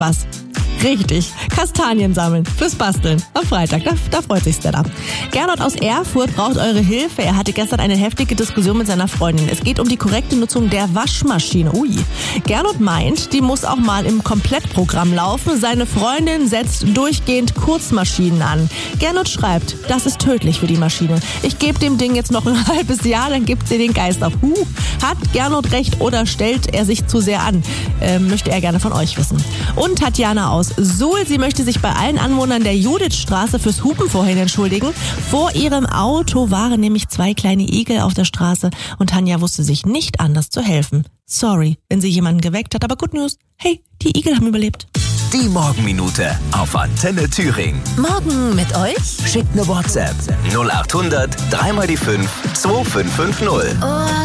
Was? Richtig, Kastanien sammeln fürs Basteln am Freitag, da freut sich Stella. Gernot aus Erfurt braucht eure Hilfe. Er hatte gestern eine heftige Diskussion mit seiner Freundin. Es geht um die korrekte Nutzung der Waschmaschine. Ui. Gernot meint, die muss auch mal im Komplettprogramm laufen. Seine Freundin setzt durchgehend Kurzmaschinen an. Gernot schreibt, das ist tödlich für die Maschine. Ich gebe dem Ding jetzt noch ein halbes Jahr, dann gibt sie den Geist auf. Hat Gernot recht oder stellt er sich zu sehr an? Möchte er gerne von euch wissen. Und Tatjana aus Suhl, sie möchte sich bei allen Anwohnern der Judithstraße fürs Hupen vorhin entschuldigen. Vor ihrem Auto waren nämlich 2 kleine Igel auf der Straße und Tanja wusste sich nicht anders zu helfen. Sorry, wenn sie jemanden geweckt hat, aber Good News. Hey, die Igel haben überlebt. Die Morgenminute auf Antenne Thüringen. Morgen mit euch? Schickt eine WhatsApp 0800 3 mal die 5 2550.